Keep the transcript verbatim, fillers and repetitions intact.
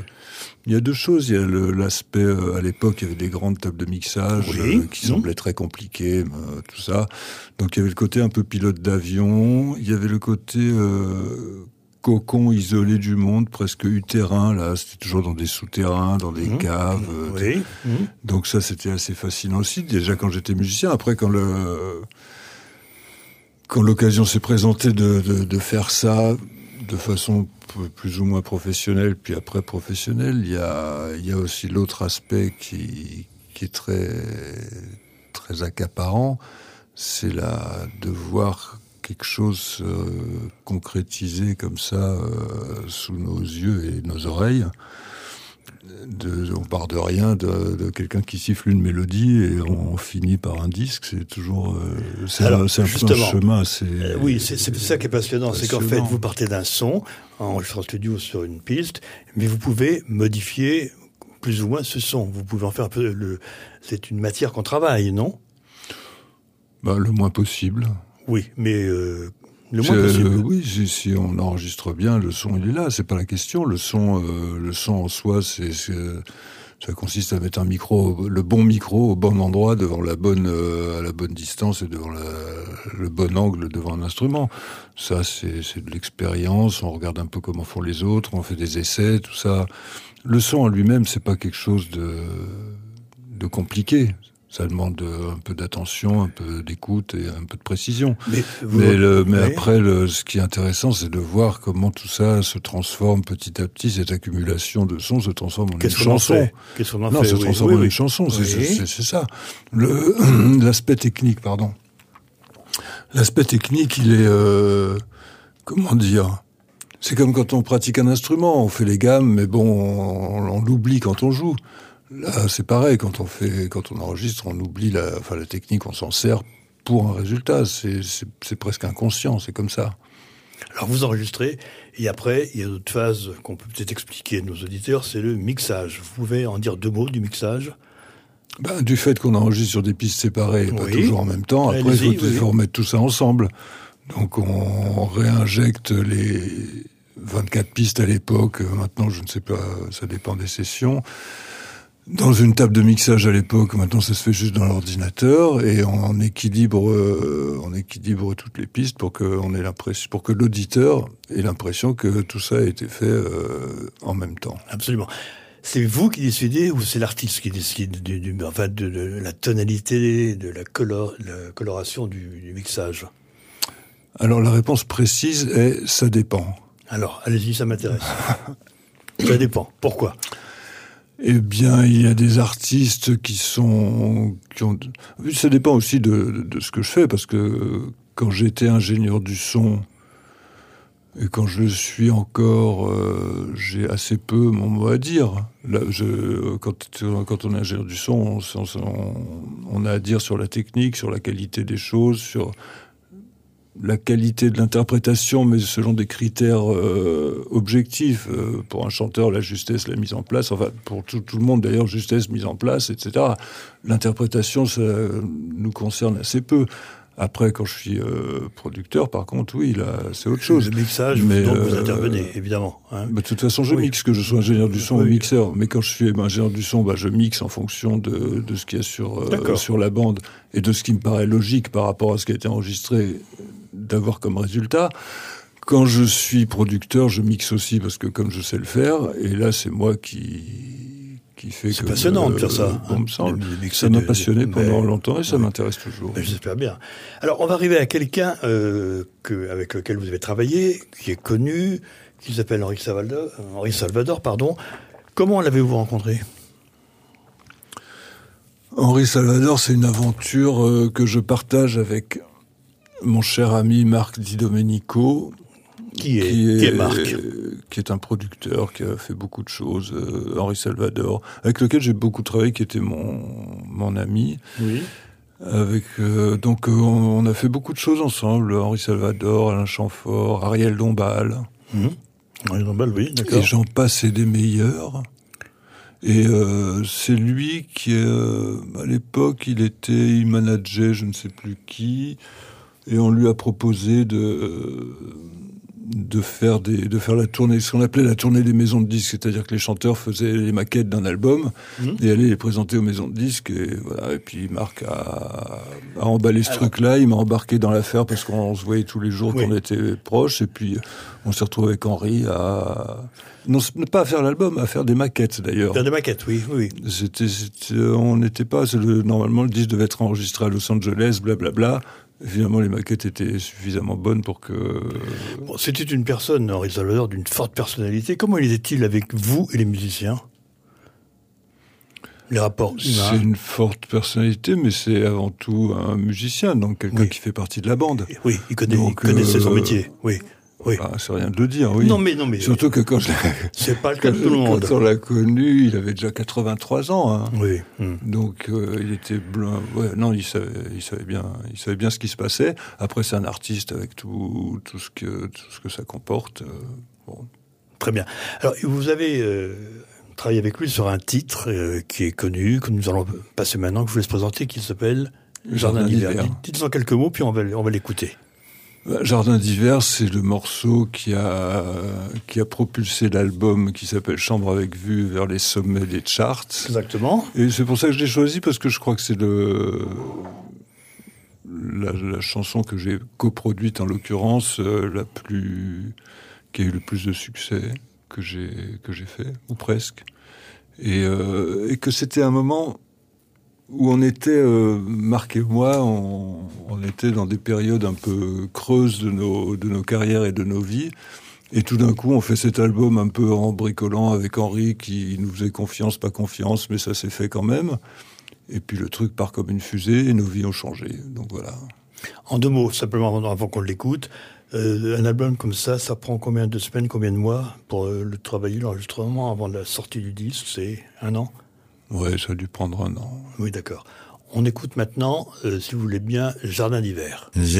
il y a deux choses. Il y a le, l'aspect, euh, à l'époque, il y avait des grandes tables de mixage oui. euh, qui mmh. semblaient très compliquées, euh, tout ça. Donc il y avait le côté un peu pilote d'avion. Il y avait le côté euh, cocon isolé du monde, presque utérin. Là, c'était toujours dans des souterrains, dans des mmh. caves. Euh, oui. Mmh. Donc ça, c'était assez fascinant aussi. Déjà quand j'étais musicien. Après, quand le quand l'occasion s'est présentée de, de, de faire ça de façon plus ou moins professionnelle, puis après professionnelle, il y a, il y a aussi l'autre aspect qui, qui est très, très accaparant, c'est la, de voir quelque chose se concrétiser comme ça euh, sous nos yeux et nos oreilles. De, on part de rien, de, de quelqu'un qui siffle une mélodie et on finit par un disque. C'est toujours, euh, c'est, Alors, un, c'est un, un chemin assez. Euh, oui, c'est, c'est ça qui est passionnant, passionnant, c'est qu'en fait vous partez d'un son, enregistré en studio sur une piste, mais vous pouvez modifier plus ou moins ce son. Vous pouvez en faire un peu le. C'est une matière qu'on travaille, non ? Bah, le moins possible. Oui, mais. Euh... Le moins possible. Euh, oui, si, si on enregistre bien, le son il est là, c'est pas la question. Le son, euh, le son en soi, c'est, c'est, ça consiste à mettre un micro, le bon micro au bon endroit, devant la bonne, euh, à la bonne distance et devant la, le bon angle devant un instrument. Ça, c'est, c'est de l'expérience. On regarde un peu comment font les autres, on fait des essais, tout ça. Le son en lui-même, c'est pas quelque chose de, de compliqué. Ça demande un peu d'attention, un peu d'écoute et un peu de précision. Mais, vous, mais, le, mais après, le, ce qui est intéressant, c'est de voir comment tout ça se transforme petit à petit. Cette accumulation de sons se transforme en Qu'est-ce une chanson. En Qu'est-ce qu'on en non, fait se transforme oui, en oui, une chanson. Oui. C'est, c'est, c'est ça. Le, l'aspect technique, pardon. L'aspect technique, il est euh, comment dire. C'est comme quand on pratique un instrument. On fait les gammes, mais bon, on, on l'oublie quand on joue. Là, c'est pareil, quand on fait, quand on enregistre, on oublie la, enfin, la technique, on s'en sert pour un résultat. C'est, c'est, c'est presque inconscient, c'est comme ça. Alors, vous enregistrez, et après, il y a d'autres phases qu'on peut peut-être expliquer à nos auditeurs, c'est le mixage. Vous pouvez en dire deux mots du mixage ? Ben, du fait qu'on enregistre sur des pistes séparées, oui. pas toujours en même temps, après, Allez-y, il faut, oui. faut remettre tout ça ensemble. Donc, on réinjecte les vingt-quatre pistes à l'époque. Maintenant, je ne sais pas, ça dépend des sessions. Dans une table de mixage à l'époque, maintenant ça se fait juste dans l'ordinateur et on équilibre, euh, on équilibre toutes les pistes pour que on ait l'impression, pour que l'auditeur ait l'impression que tout ça a été fait euh, en même temps. Absolument. C'est vous qui décidez ou c'est l'artiste qui décide du, du, enfin de, de la tonalité, de la, color, la coloration du, du mixage ? Alors la réponse précise est ça dépend. Alors allez-y, ça m'intéresse. Ça dépend. Pourquoi ? Eh bien, il y a des artistes qui sont, qui ont, ça dépend aussi de, de, de ce que je fais, parce que quand j'étais ingénieur du son, et quand je le suis encore, euh, j'ai assez peu mon mot à dire. Là, je, quand, quand on est ingénieur du son, on, on, on a à dire sur la technique, sur la qualité des choses, sur la qualité de l'interprétation, mais selon des critères euh, objectifs. Euh, pour un chanteur, la justesse, la mise en place, enfin, pour tout, tout le monde d'ailleurs, justesse, mise en place, et cetera. L'interprétation, ça nous concerne assez peu. Après, quand je suis euh, producteur, par contre, oui, là, c'est autre chose. Le mixage, mais, donc euh, vous intervenez, évidemment. Hein. Bah, de toute façon, je oui. mixe, que je sois ingénieur du son oui. ou mixeur. Mais quand je suis ingénieur du son, bah, je mixe en fonction de, de ce qu'il y a sur, euh, sur la bande et de ce qui me paraît logique par rapport à ce qui a été enregistré d'avoir comme résultat. Quand je suis producteur, je mixe aussi parce que comme je sais le faire, et là, c'est moi qui... qui fait c'est que passionnant euh, de faire ça. Bon, Hein, ça ça m'a passionné de, pendant mais, longtemps et ça oui. m'intéresse toujours. Mais j'espère bien. Alors, on va arriver à quelqu'un euh, que, avec lequel vous avez travaillé, qui est connu, qui s'appelle Henri Salvador. Henri Salvador, pardon. Comment l'avez-vous rencontré ? Henri Salvador, c'est une aventure euh, que je partage avec mon cher ami Marc Di Domenico. Qui est, qui est, qui est Marc euh, Qui est un producteur, qui a fait beaucoup de choses, euh, Henri Salvador, avec lequel j'ai beaucoup travaillé, qui était mon, mon ami. Oui. Avec, euh, donc, euh, on a fait beaucoup de choses ensemble, Henri Salvador, Alain Chamfort, Ariel Dombal. Mmh. Ariel Dombal, oui, d'accord. Et j'en passe et des meilleurs. Et euh, c'est lui qui, euh, à l'époque, il était, il manageait je ne sais plus qui, et on lui a proposé de... Euh, de faire des, de faire la tournée, ce qu'on appelait la tournée des maisons de disques, c'est-à-dire que les chanteurs faisaient les maquettes d'un album mmh. et allaient les présenter aux maisons de disques, et voilà. Et puis Marc a, a emballé ce Alors... truc-là, il m'a embarqué dans l'affaire parce qu'on se voyait tous les jours, oui. qu'on était proches, et puis on s'est retrouvé avec Henri à, non, pas à faire l'album, à faire des maquettes d'ailleurs. Faire des maquettes, oui, oui. C'était, c'était on n'était pas, c'est le, normalement le disque devait être enregistré à Los Angeles, blablabla. Évidemment, les maquettes étaient suffisamment bonnes pour que... Bon, c'était une personne, Henri Salvador, d'une forte personnalité. Comment était-il avec vous et les musiciens ? Les rapports humains ? C'est une forte personnalité, mais c'est avant tout un musicien, donc quelqu'un oui. qui fait partie de la bande. Oui, il, connaît, donc, il connaissait euh, son métier, oui. Oui. Ah, c'est rien de le dire, oui. Non, mais, non, mais. Surtout que quand je l'ai... C'est pas le cas de tout le monde. Quand on l'a connu, il avait déjà quatre-vingt-trois ans, hein. Oui. Hum. Donc, euh, il était blanc. Ouais, non, il savait, il savait bien, il savait bien ce qui se passait. Après, c'est un artiste avec tout, tout ce que, tout ce que ça comporte. Euh, bon. Très bien. Alors, vous avez, euh, travaillé avec lui sur un titre, euh, qui est connu, que nous allons passer maintenant, que je vous laisse présenter, qui s'appelle Jardin, Jardin d'hiver. Dites-en quelques mots, puis on va, on va l'écouter. Jardin d'hiver, c'est le morceau qui a qui a propulsé l'album qui s'appelle Chambre avec vue vers les sommets des charts. Exactement. Et c'est pour ça que je l'ai choisi, parce que je crois que c'est le la, la chanson que j'ai coproduite en l'occurrence, euh, la plus qui a eu le plus de succès que j'ai que j'ai fait, ou presque. Et, euh, et que c'était un moment où on était, euh, Marc et moi, on, on était dans des périodes un peu creuses de nos, de nos carrières et de nos vies. Et tout d'un coup, on fait cet album un peu en bricolant avec Henri, qui nous faisait confiance, pas confiance, mais ça s'est fait quand même. Et puis le truc part comme une fusée et nos vies ont changé. Donc voilà. En deux mots, simplement avant, avant qu'on l'écoute, euh, un album comme ça, ça prend combien de semaines, combien de mois pour euh, le travailler, l'enregistrement avant la sortie du disque? C'est un an? Ouais, ça a dû prendre un an. Oui, d'accord. On écoute maintenant, euh, si vous voulez bien, Jardin d'hiver.